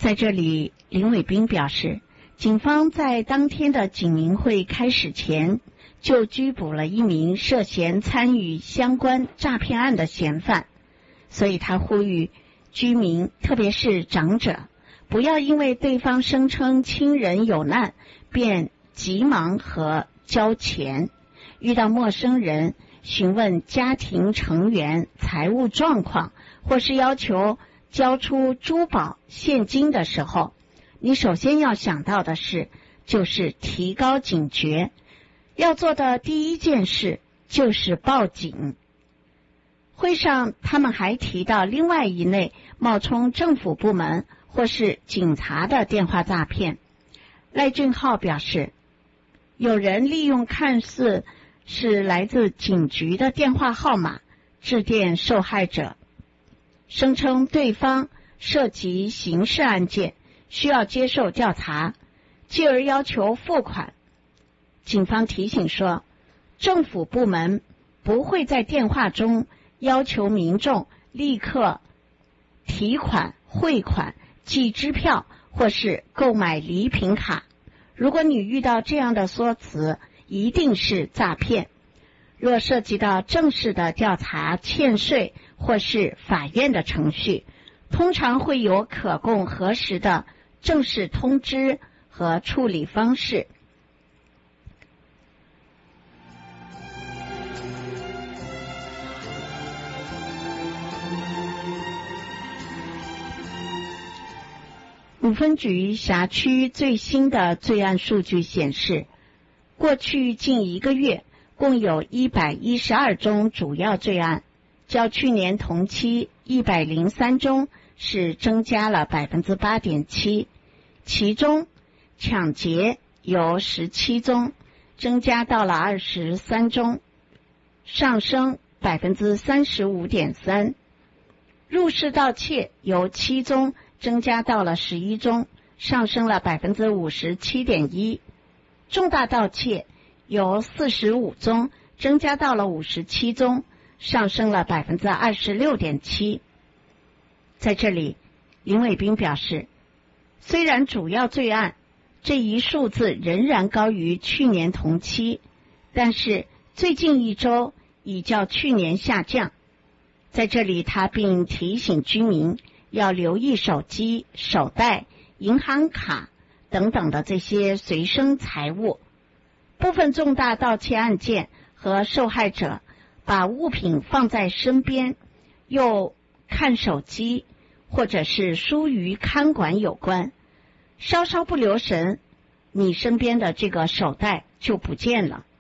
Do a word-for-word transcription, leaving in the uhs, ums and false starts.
在这里，林伟斌表示，警方在当天的警民会开始前就拘捕了一名涉嫌参与相关诈骗案的嫌犯，所以他呼吁居民，特别是长者，不要因为对方声称亲人有难便急忙和交钱，遇到陌生人询问家庭成员财务状况，或是要求交出珠宝现金的时候，你首先要想到的是就是提高警觉，要做的第一件事就是报警。会上他们还提到另外一类冒充政府部门或是警察的电话诈骗。赖俊浩表示，有人利用看似是来自警局的电话号码致电受害者，声称对方涉及刑事案件，需要接受调查，继而要求付款。警方提醒说，政府部门不会在电话中要求民众立刻提款、汇款、寄支票或是购买礼品卡。如果你遇到这样的说辞，一定是诈骗。若涉及到正式的调查、欠税或是法院的程序，通常会有可供核实的正式通知和处理方式。五分局辖区最新的罪案数据显示，过去近一个月共有一百一十二宗主要罪案，较去年同期一百零三宗是增加了 百分之八点七， 其中抢劫由十七宗增加到了二十三宗，上升 百分之三十五点三， 入室盗窃由七宗增加到了十一宗，上升了 百分之五十七点一， 重大盗窃由四十五宗增加到了五十七宗，上升了 百分之二十六点七。 在这里，林伟斌表示，虽然主要罪案这一数字仍然高于去年同期，但是最近一周已较去年下降。在这里，他并提醒居民要留意手机、手袋、银行卡等等的这些随身财物。部分重大盗窃案件和受害者把物品放在身边，又看手机或者是疏于看管有关，稍稍不留神，你身边的这个手袋就不见了。